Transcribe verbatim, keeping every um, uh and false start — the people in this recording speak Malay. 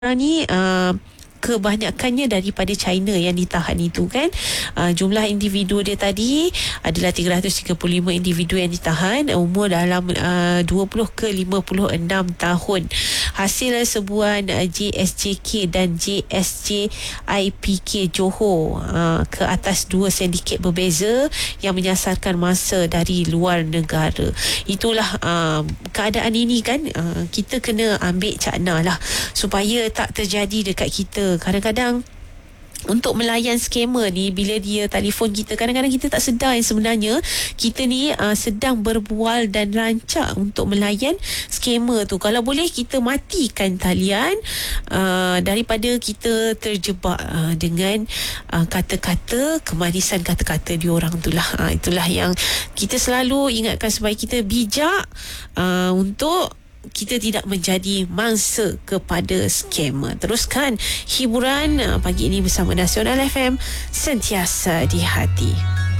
Sekarang ni uh, kebanyakannya daripada China yang ditahan itu kan. Uh, jumlah individu dia tadi adalah tiga ratus tiga puluh lima individu yang ditahan, umur dalam uh, dua puluh ke lima puluh enam tahun. Hasil sebuah uh, J S J K dan J S J I P K Johor uh, ke atas dua sindiket berbeza yang menyasarkan masa dari luar negara. Itulah uh, keadaan ini kan, uh, kita kena ambil cakna lah supaya tak terjadi dekat kita. Kadang-kadang untuk melayan skamer ni, bila dia telefon kita, kadang-kadang kita tak sedar yang sebenarnya kita ni uh, sedang berbual dan rancak untuk melayan skamer tu. Kalau boleh kita matikan talian uh, daripada kita terjebak uh, dengan uh, kata-kata, kemanisan kata-kata diorang tu lah. Uh, itulah yang kita selalu ingatkan supaya kita bijak uh, untuk kita tidak menjadi mangsa kepada skamer. Teruskan hiburan pagi ini bersama Nasional F M, sentiasa di hati.